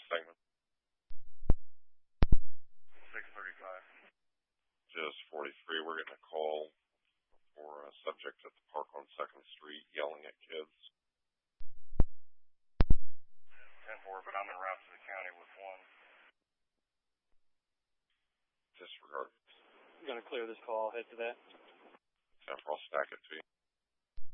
segment? 635. Just 43. We're getting a call for a subject at the park on 2nd Street yelling at kids. 10-4, but I'm en route to the county with one. Disregard. I'm going to clear this call. I'll head to that. 10-4, I'll stack it to you.